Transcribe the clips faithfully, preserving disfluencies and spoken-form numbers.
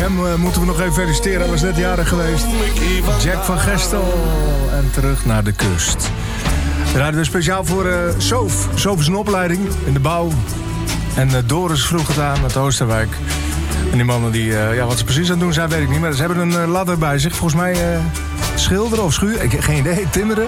hem uh, moeten we nog even feliciteren. Hij was net jarig geweest. Jack van Gestel. En terug naar de kust. We rijden we speciaal voor uh, Soof. Soof is een opleiding in de bouw. En uh, Doris vroeg het aan uit Oosterwijk. En die mannen die, uh, ja, wat ze precies aan het doen zijn, weet ik niet. Maar ze hebben een uh, ladder bij zich. Volgens mij uh, schilderen of schuren. Ik heb geen idee. Timmeren.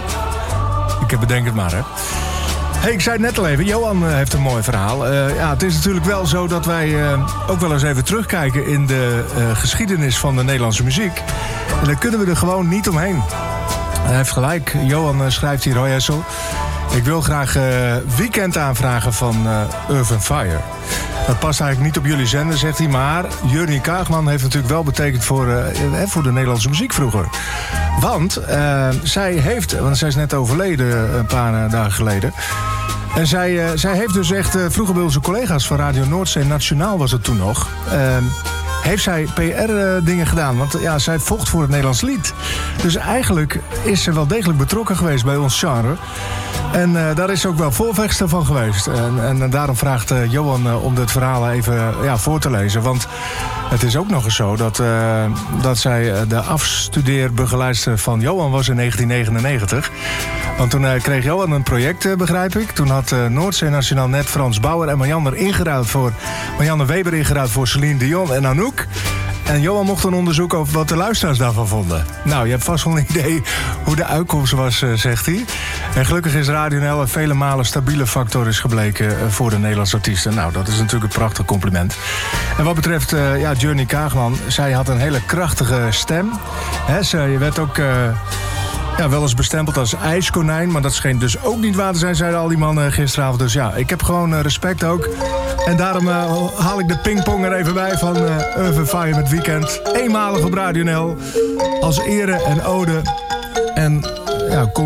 Ik heb bedenk het maar, hè. Hey, ik zei het net al even, Johan uh, heeft een mooi verhaal. Uh, ja, het is natuurlijk wel zo dat wij uh, ook wel eens even terugkijken in de uh, geschiedenis van de Nederlandse muziek. En daar kunnen we er gewoon niet omheen. Hij heeft gelijk. Johan uh, schrijft hier, hoi Hessel. Ik wil graag uh, Weekend aanvragen van uh, Earth and Fire. Dat past eigenlijk niet op jullie zender, zegt hij. Maar Jurny Kaagman heeft natuurlijk wel betekend voor, uh, voor de Nederlandse muziek vroeger. Want uh, zij heeft, want zij is net overleden een paar uh, dagen geleden. En zij, uh, zij heeft dus echt, uh, vroeger bij onze collega's van Radio Noordzee Nationaal was het toen nog. Uh, heeft zij P R-dingen gedaan. Want ja, zij vocht voor het Nederlands lied. Dus eigenlijk is ze wel degelijk betrokken geweest bij ons genre. En uh, daar is ze ook wel voorvechter van geweest. En, en daarom vraagt uh, Johan uh, om dit verhaal even uh, ja, voor te lezen. Want het is ook nog eens zo dat, uh, dat zij uh, de afstudeerbegeleidster van Johan was in negentien negenennegentig. Want toen uh, kreeg Johan een project, uh, begrijp ik. Toen had uh, Noordzee Nationaal net Frans Bauer en Marianne ingeruild voor Marianne Weber ingeruild voor Celine Dion en Anouk. En Johan mocht een onderzoek over wat de luisteraars daarvan vonden. Nou, je hebt vast wel een idee hoe de uitkomst was, uh, zegt hij. En gelukkig is Radio N L een vele malen stabiele factor is gebleken uh, voor de Nederlandse artiesten. Nou, dat is natuurlijk een prachtig compliment. En wat betreft uh, ja, Jurny Kaagman, zij had een hele krachtige stem. He, ze, je werd ook... Uh, Ja, wel eens bestempeld als ijskonijn. Maar dat scheen dus ook niet waar te zijn, zeiden al die mannen gisteravond. Dus ja, ik heb gewoon uh, respect ook. En daarom uh, haal ik de pingpong er even bij van uh, Earth and Fire met Weekend. Eenmalig op Radio N L. Als ere en ode. En ja, kom